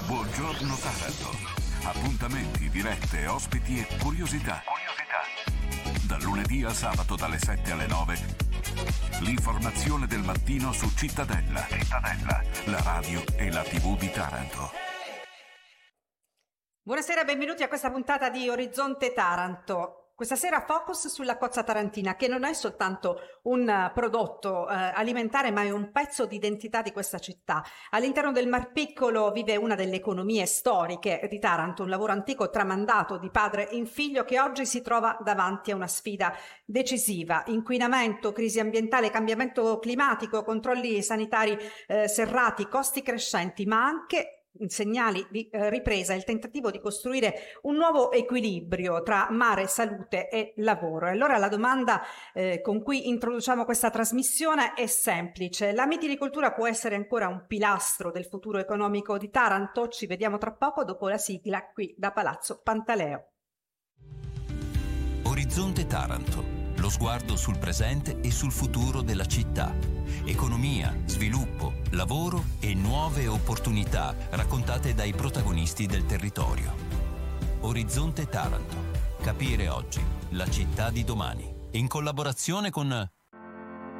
Buongiorno Taranto. Appuntamenti, dirette, ospiti e curiosità. Dal lunedì al sabato dalle 7 alle 9. L'informazione del mattino su Cittadella, la radio e la TV di Taranto. Buonasera, benvenuti a questa puntata di Orizzonte Taranto. Questa sera focus sulla cozza tarantina, che non è soltanto un prodotto alimentare, ma è un pezzo di identità di questa città. All'interno del Mar Piccolo vive una delle economie storiche di Taranto, un lavoro antico tramandato di padre in figlio che oggi si trova davanti a una sfida decisiva. Inquinamento, crisi ambientale, cambiamento climatico, controlli sanitari serrati, costi crescenti, ma anche segnali di ripresa, il tentativo di costruire un nuovo equilibrio tra mare, salute e lavoro. E allora la domanda con cui introduciamo questa trasmissione è semplice: la mitilicoltura può essere ancora un pilastro del futuro economico di Taranto? Ci vediamo tra poco dopo la sigla qui da Palazzo Pantaleo. Orizzonte Taranto, lo sguardo sul presente e sul futuro della città. Economia, sviluppo, lavoro e nuove opportunità raccontate dai protagonisti del territorio. Orizzonte Taranto. Capire oggi la città di domani. In collaborazione con